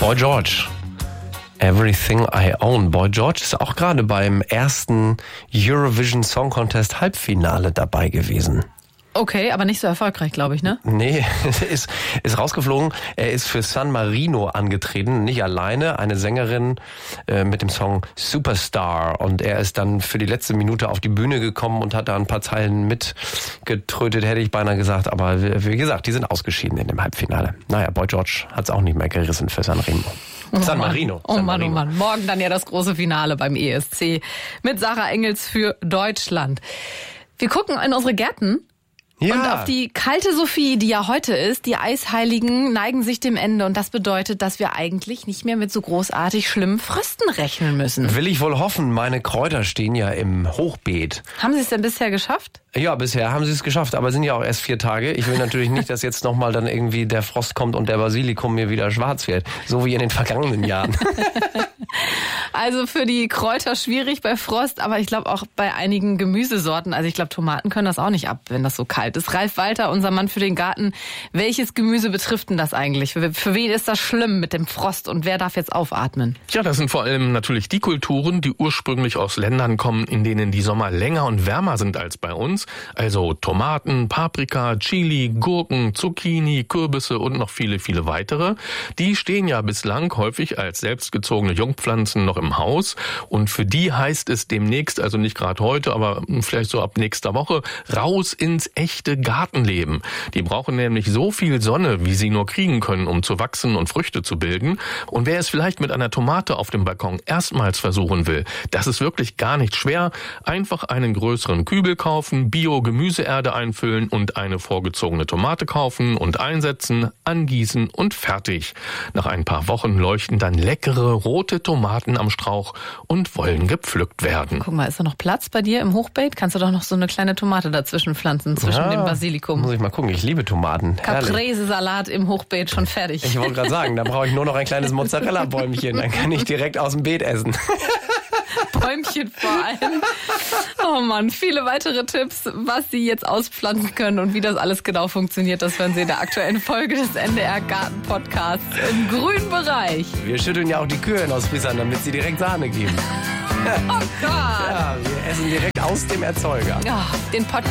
Boy George. Everything I Own. Boy George ist auch gerade beim ersten Eurovision Song Contest Halbfinale dabei gewesen. Okay, aber nicht so erfolgreich, glaube ich, ne? Nee, ist rausgeflogen. Er ist für San Marino angetreten, nicht alleine, eine Sängerin mit dem Song Superstar. Und er ist dann für die letzte Minute auf die Bühne gekommen und hat da ein paar Zeilen mitgetrötet, hätte ich beinahe gesagt. Aber wie gesagt, die sind ausgeschieden in dem Halbfinale. Naja, Boy George hat es auch nicht mehr gerissen für San Marino. San Marino. Oh Mann, oh Mann. Morgen dann ja das große Finale beim ESC mit Sarah Engels für Deutschland. Wir gucken in unsere Gärten. Ja. Und auf die kalte Sophie, die ja heute ist, die Eisheiligen neigen sich dem Ende. Und das bedeutet, dass wir eigentlich nicht mehr mit so großartig schlimmen Frösten rechnen müssen. Will ich wohl hoffen. Meine Kräuter stehen ja im Hochbeet. Haben Sie es denn bisher geschafft? Ja, bisher haben sie es geschafft, aber sind ja auch erst 4 Tage. Ich will natürlich nicht, dass jetzt nochmal dann irgendwie der Frost kommt und der Basilikum mir wieder schwarz wird. So wie in den vergangenen Jahren. Also für die Kräuter schwierig bei Frost, aber ich glaube auch bei einigen Gemüsesorten. Also ich glaube, Tomaten können das auch nicht ab, wenn das so kalt ist. Ralf Walter, unser Mann für den Garten. Welches Gemüse betrifft denn das eigentlich? Für wen ist das schlimm mit dem Frost und wer darf jetzt aufatmen? Ja, das sind vor allem natürlich die Kulturen, die ursprünglich aus Ländern kommen, in denen die Sommer länger und wärmer sind als bei uns. Also Tomaten, Paprika, Chili, Gurken, Zucchini, Kürbisse und noch viele, viele weitere. Die stehen ja bislang häufig als selbstgezogene Jungpflanzen noch im Haus. Und für die heißt es demnächst, also nicht gerade heute, aber vielleicht so ab nächster Woche, raus ins echte Gartenleben. Die brauchen nämlich so viel Sonne, wie sie nur kriegen können, um zu wachsen und Früchte zu bilden. Und wer es vielleicht mit einer Tomate auf dem Balkon erstmals versuchen will, das ist wirklich gar nicht schwer. Einfach einen größeren Kübel kaufen, Bio-Gemüseerde einfüllen und eine vorgezogene Tomate kaufen und einsetzen, angießen und fertig. Nach ein paar Wochen leuchten dann leckere rote Tomaten am Strauch und wollen gepflückt werden. Guck mal, ist da noch Platz bei dir im Hochbeet? Kannst du doch noch so eine kleine Tomate dazwischen pflanzen, zwischen dem Basilikum. Muss ich mal gucken, ich liebe Tomaten. Caprese-Salat im Hochbeet, schon fertig. Ich wollte gerade sagen, da brauche ich nur noch ein kleines Mozzarella-Bäumchen, dann kann ich direkt aus dem Beet essen. Bäumchen vor allem. Oh Mann, viele weitere Tipps, was Sie jetzt auspflanzen können und wie das alles genau funktioniert, das hören Sie in der aktuellen Folge des NDR Garten Podcasts im grünen Bereich. Wir schütteln ja auch die Kühe in Ostfriesland, damit sie direkt Sahne geben. Oh Gott. Ja, wir essen direkt aus dem Erzeuger. Ja, den Podcast